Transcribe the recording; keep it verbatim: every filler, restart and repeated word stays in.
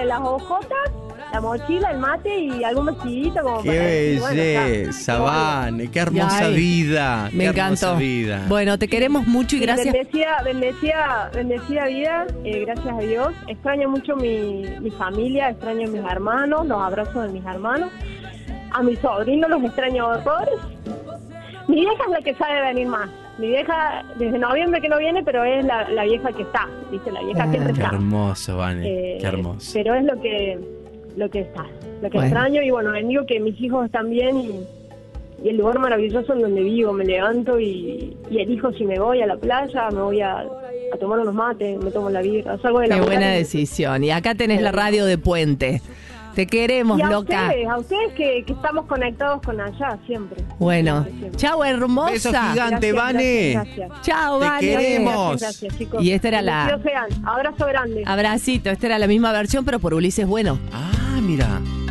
las hojotas, la mochila, el mate y algún vestidito como Qué para decir, bueno, belleza, está. Vane, qué hermosa Ay, vida. Me qué encantó. hermosa vida. Bueno, te queremos mucho y Sí, gracias. Bendecida, bendecida, bendecida vida, eh, gracias a Dios. Extraño mucho mi, mi familia, extraño a mis hermanos, los abrazos de mis hermanos. A mis sobrinos los extraño horrores. Mi vieja es la que sabe venir más. Mi vieja, desde noviembre que no viene, pero es la, la vieja que está, ¿viste? La vieja Ah, siempre Qué está. hermoso, Vane, Eh, qué hermoso. Pero es lo que, lo que está, lo que Bueno. extraño. Y bueno, bendigo que mis hijos están bien y, y el lugar maravilloso en donde vivo. Me levanto y, y elijo si me voy a la playa, me voy a, a tomar unos mates, me tomo la birra, salgo de la Qué buena playa. decisión. Y acá tenés la radio de Puente. Te queremos, Y a loca. ustedes, a ustedes que, que estamos conectados con allá siempre. Bueno, Siempre, siempre. chao, hermosa. Beso gigante, Gracias, Vane. gracias, gracias. Chao, Te Vane. queremos. Gracias, gracias, chicos. Y esta era la- Bendecidos sean. Abrazo grande. Abracito, esta era la misma versión, pero por Ulises Bueno. Ah, mira.